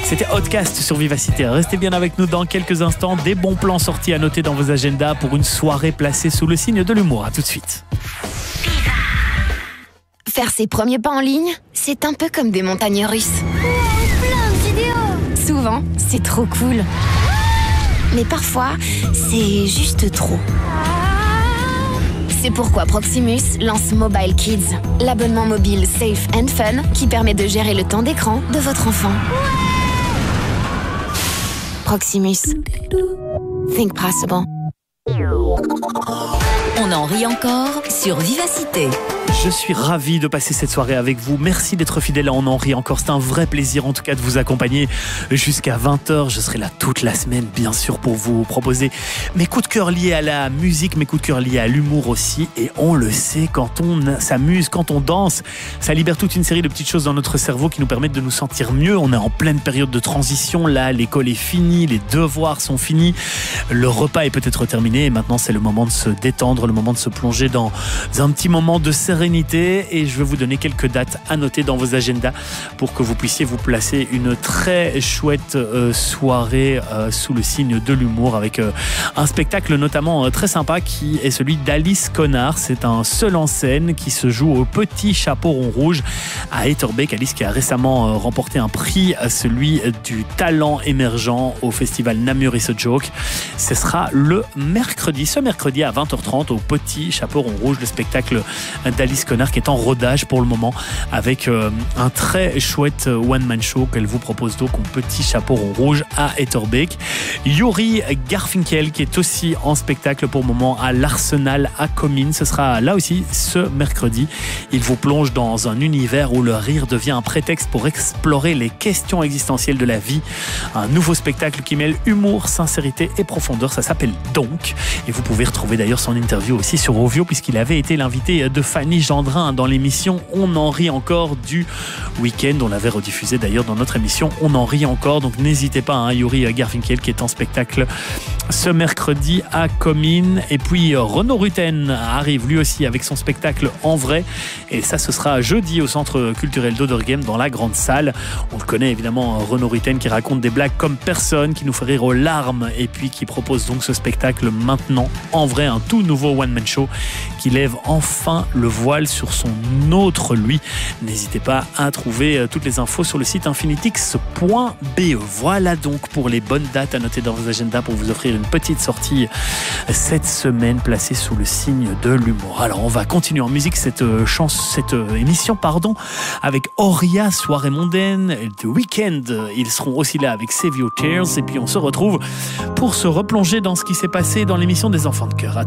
C'était Outcast sur Vivacité. Restez bien avec nous dans quelques instants. Des bons plans sortis à noter dans vos agendas pour une soirée placée sous le signe de l'humour. À tout de suite. Faire ses premiers pas en ligne, c'est un peu comme des montagnes russes. Plein de vidéos. Souvent, c'est trop cool. Mais parfois, c'est juste trop. C'est pourquoi Proximus lance Mobile Kids, l'abonnement mobile safe and fun qui permet de gérer le temps d'écran de votre enfant. Proximus. Think possible. On en rit encore sur Vivacité. Je suis ravi de passer cette soirée avec vous. Merci d'être fidèle à On en rit encore. C'est un vrai plaisir en tout cas de vous accompagner jusqu'à 20h. Je serai là toute la semaine bien sûr pour vous proposer mes coups de cœur liés à la musique, mes coups de cœur liés à l'humour aussi. Et on le sait, quand on s'amuse, quand on danse, ça libère toute une série de petites choses dans notre cerveau qui nous permettent de nous sentir mieux. On est en pleine période de transition. Là, l'école est finie, les devoirs sont finis, le repas est peut-être terminé et maintenant c'est le moment de se détendre, le moment de se plonger dans un petit moment de sérénité. Et je vais vous donner quelques dates à noter dans vos agendas pour que vous puissiez vous placer une très chouette soirée sous le signe de l'humour avec un spectacle notamment très sympa qui est celui d'Alice Connard. C'est un seul en scène qui se joue au Petit Chaperon Rouge à Etterbeek. Alice qui a récemment remporté un prix, celui du talent émergent au festival Namur is a Joke. Ce sera ce mercredi à 20h30 au Petit Chaperon Rouge, le spectacle d'Alice Connard qui est en rodage pour le moment avec un très chouette one-man show qu'elle vous propose donc au Petit Chaperon Rouge à Etterbeek. Yuri Garfinkel qui est aussi en spectacle pour le moment à l'Arsenal à Comines. Ce sera là aussi ce mercredi. Il vous plonge dans un univers où le rire devient un prétexte pour explorer les questions existentielles de la vie. Un nouveau spectacle qui mêle humour, sincérité et profondeur. Ça s'appelle Donc. Et vous pouvez retrouver d'ailleurs son interview aussi sur Ovio puisqu'il avait été l'invité de Fanny Gendrin dans l'émission On en rit encore du week-end. On l'avait rediffusé d'ailleurs dans notre émission On en rit encore. Donc n'hésitez pas, Yuri Garfinkel qui est en spectacle ce mercredi à Comines. Et puis Renaud Rutten arrive lui aussi avec son spectacle En vrai. Et ça, ce sera jeudi au Centre culturel d'Oderghem dans la grande salle. On le connaît évidemment, Renaud Rutten qui raconte des blagues comme personne, qui nous fait rire aux larmes et puis qui propose donc ce spectacle maintenant. En vrai, un tout nouveau one-man show qui lève enfin le voile sur son autre lui. N'hésitez pas à trouver toutes les infos sur le site infinitix.be. Voilà donc pour les bonnes dates à noter dans vos agendas pour vous offrir une petite sortie cette semaine placée sous le signe de l'humour. Alors on va continuer en musique cette émission avec Auria, Soirée mondaine, The Weeknd. Ils seront aussi là avec Save Your Tears et puis on se retrouve pour se replonger dans ce qui s'est passé dans l'émission des Enfants de Cœur. À tout